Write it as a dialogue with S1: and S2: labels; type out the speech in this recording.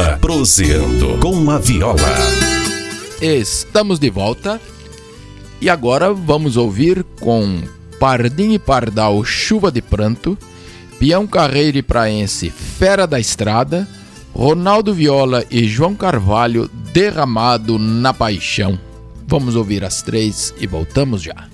S1: Viola, proseando com a viola.
S2: Estamos de volta e agora vamos ouvir com Pardim e Pardal, Chuva de Pranto, Peão Carreiro e Praense, Fera da Estrada, Ronaldo Viola e João Carvalho, Derramado na Paixão. Vamos ouvir as três e voltamos já.